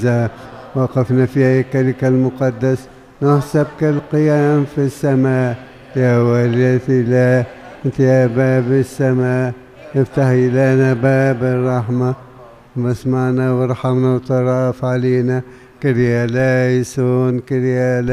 هذا وقفنا في هيكلك المقدس نحسب كالقيام في السماء. يا والية الله أنت يا باب السماء، افتحي لنا باب الرحمة واسمعنا وارحمنا وترأف علينا. كريا لايسون كريا